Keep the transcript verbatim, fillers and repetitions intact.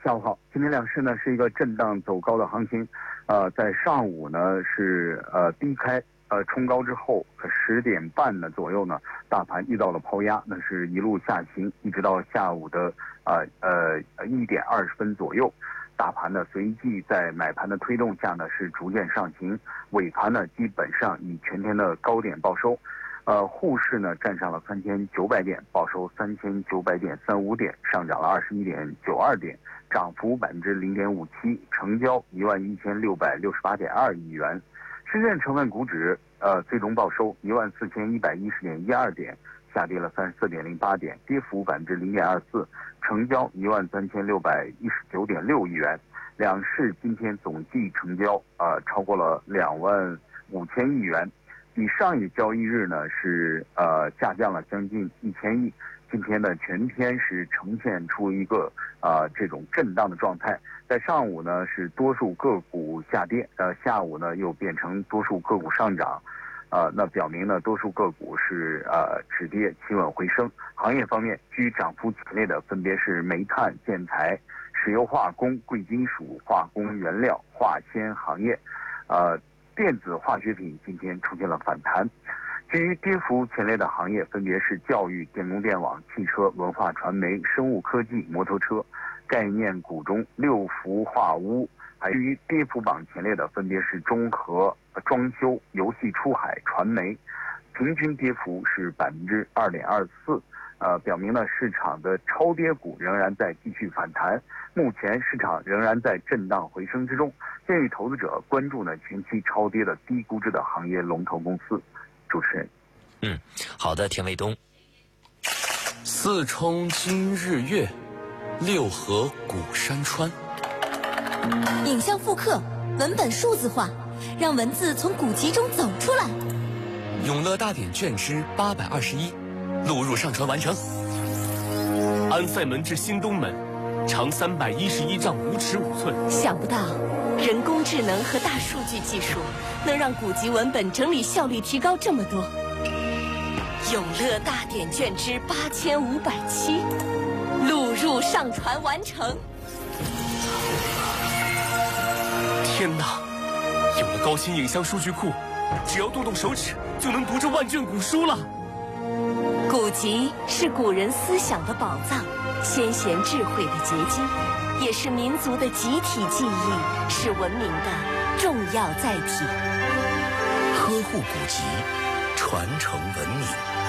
下午好。今天两市呢是一个震荡走高的行情，呃，在上午呢是呃低开呃冲高之后，十点半呢左右呢，大盘遇到了抛压，那是一路下行，一直到下午的呃呃一点二十分左右，大盘呢随即在买盘的推动下呢是逐渐上行，尾盘呢基本上以全天的高点报收。呃，沪市呢站上了三千九百点，报收三千九百点三五点，上涨了二十一点九二点，涨幅百分之零点五七，成交一万一千六百六十八点二亿元。深圳成分股指呃最终报收一万四千一百一十点一二点，下跌了三十四点零八点，跌幅百分之零点二四，成交一万三千六百一十九点六亿元。两市今天总计成交呃超过了两万五千亿元。比上一交易日呢是呃下降了将近一千亿，今天呢全天是呈现出一个呃这种震荡的状态，在上午呢是多数个股下跌，呃下午呢又变成多数个股上涨，呃那表明呢多数个股是呃止跌企稳回升。行业方面居涨幅前列的分别是煤炭、建材、石油化工、贵金属、化工原料、化纤行业，呃。电子化学品今天出现了反弹。至于跌幅前列的行业分别是教育、电工电网、汽车、文化传媒、生物科技、摩托车。概念股中六福化污，还于跌幅榜前列的分别是中核、装修、游戏出海、传媒，平均跌幅是百分之二点二四。呃，表明了市场的超跌股仍然在继续反弹，目前市场仍然在震荡回升之中。建议投资者关注呢前期超跌的低估值的行业龙头公司。主持人， 嗯，好的，田卫东。 四冲今日月，六合古山川。 影像复刻，文本数字化，让文字从古籍中走出来。 永乐大典卷之八百二十一，录入上传完成。安塞门至新东门，长三百一十一丈五尺五寸。 想不到，人工智能和大数据技术能让古籍文本整理效率提高这么多。永乐大典卷之八千五百七，录入上传完成。 天哪！有了高清影像数据库，只要动动手指就能读这万卷古书了。 古籍是古人思想的宝藏，先贤智慧的结晶，也是民族的集体记忆，是文明的重要载体。 呵护古籍，传承文明。